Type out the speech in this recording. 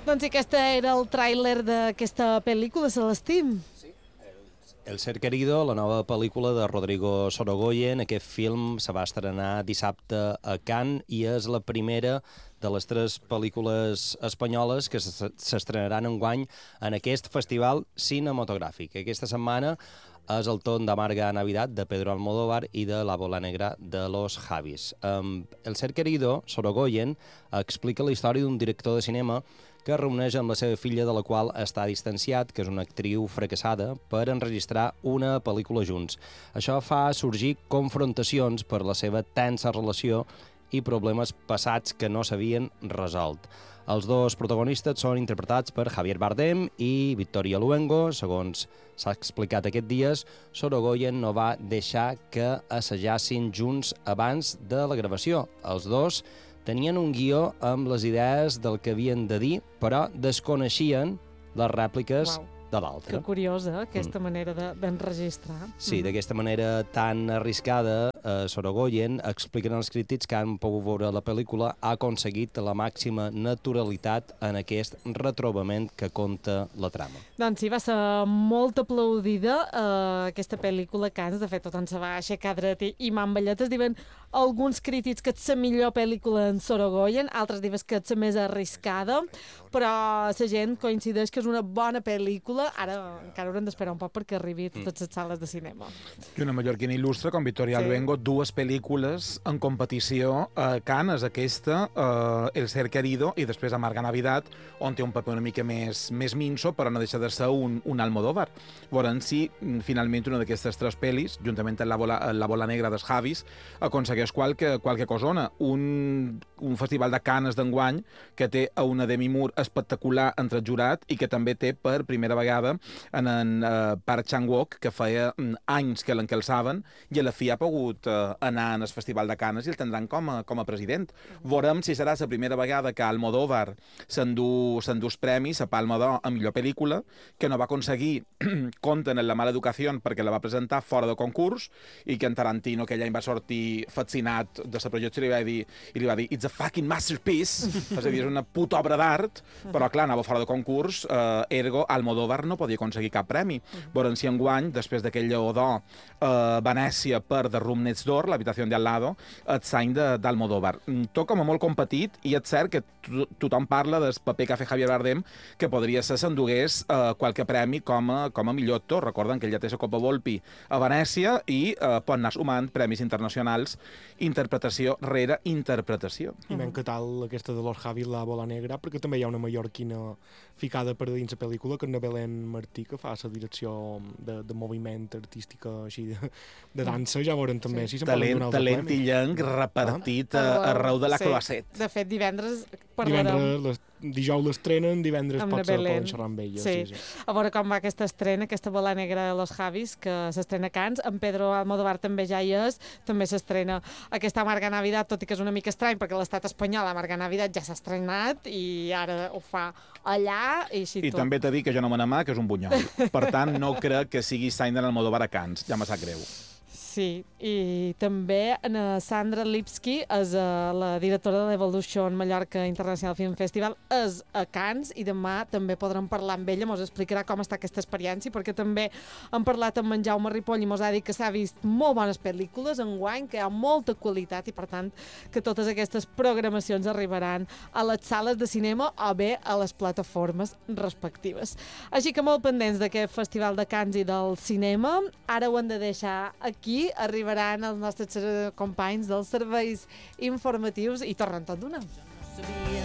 Doncs aquest era el tràiler d'aquesta pel·lícula, Celestín. El Ser Querido, la nova pel·lícula de Rodrigo Sorogoyen. Aquest film se va estrenar dissabte a Cannes i és la primera de les 3 pel·lícules espanyoles que s'estrenaran enguany en aquest festival cinematogràfic. Aquesta setmana és el torn d'Amarga Navidad, de Pedro Almodóvar, i de La bola negra, de Los Javis. El Ser Querido, Sorogoyen, explica la història d'un director de cinema que es reuneix amb la seva filla, de la qual està distanciat, que és una actriu fracassada, per enregistrar una pel·lícula junts. Això fa sorgir confrontacions per la seva tensa relació i problemes passats que no s'havien resolt. Els 2 protagonistes són interpretats per Javier Bardem i Victoria Luengo. Segons s'ha explicat aquests dies, Sorogoyen no va deixar que assajassin junts abans de la gravació. Els 2 tenien un guió amb les idees del que havien de dir, però desconeixien les rèpliques de l'altre. Que curiosa, aquesta manera d'enregistrar. Sí, d'aquesta manera tan arriscada, Sorogoyen, expliquen als crítics que han pogut veure la pel·lícula, ha aconseguit la màxima naturalitat en aquest retrobament que conta la trama. Doncs sí, va ser molt aplaudida aquesta pel·lícula a Cannes. De fet, tothom se va aixecar dret i mamballetes. Diuen alguns crítics que és la millor pel·lícula en Sorogoyen, altres diuen que és la més arriscada, però la gent coincideix que és una bona pel·lícula. Ara encara haurem d'esperar un poc perquè arribi a totes les sales de cinema. I una mallorquina il·lustre com Victoria Luengo, 2 pel·lícules en competició a Cannes, aquesta, El Ser Querido, i després Amarga Navidad, on té un paper una mica més minso, però no deixa de ser un Almodóvar. Veurem si finalment una d'aquestes 3 pel·lis, juntament amb la bola negra dels Javis, aconsegueix qualque cosona. Un festival de Cannes d'enguany que té una Demi Moore espectacular entre el jurat i que també té per primera vegada en Park Chan-wook, que feia anys que l'encalçaven i a la fi ha pogut anar al Festival de Cannes i el tindran com a president. Veurem si serà la primera vegada que Almodóvar s'endú els premis a Palma d'Or a millor pel·lícula, que no va aconseguir Conten en la mala educació perquè la va presentar fora de concurs i que en Tarantino aquell any va sortir fascinat de la projecció i li va dir "It's a fucking masterpiece", és a dir, és una puta obra d'art, però clar, anava fora de concurs, ergo Almodóvar no podia aconseguir cap premi. Veurem si enguany, després d'aquell Lleó d'Or, Venècia per The Room Next Door, l'habitació de al lado, el seny d'Almodóvar. Tot com a molt competit, i és cert que tothom parla del paper que ha fet Javier Bardem, que podria ser s'endugués qualque premi com a millor actor. Recorden que ell ja té la Copa Volpi a Venècia i pot anar sumant premis internacionals, interpretació rere interpretació. I m'ha encantat aquesta de Los Javis, La bola negra, perquè també hi ha una mallorquina ficada per dins la pel·lícula, que és la Belén Martí, que fa la direcció de moviment artística així de dansa, ja veurem també. Sí. Talent illenc repartit arreu de la Croisset. De fet, divendres dijous l'estrenen, divendres poden xerrar amb ella. Sí. A veure com va aquesta estrena, aquesta bola negra de Los Javis, que s'estrena a Cannes. En Pedro Almodóvar també ja hi és, també s'estrena aquesta Amarga Navidad, tot i que és una mica estrany, perquè l'estat espanyol, Amarga Navidad, ja s'ha estrenat i ara ho fa allà. I també t'he dit que jo no me n'amà, que és un bunyol. Per tant, no crec que sigui Saint Almodóvar a Cannes, ja me sap greu. Sí, i també Sandra Lipski és la directora de l'Evolution Mallorca International Film Festival, és a Cannes i demà també podrem parlar amb ella, ens explicarà com està aquesta experiència, perquè també hem parlat amb en Jaume Ripoll i ens ha dit que s'ha vist molt bones pel·lícules enguany, que hi ha molta qualitat i per tant que totes aquestes programacions arribaran a les sales de cinema o bé a les plataformes respectives. Així que molt pendents d'aquest Festival de Cannes i del cinema. Ara ho hem de deixar aquí, arribaran els nostres companys dels serveis informatius i tornen tot d'una.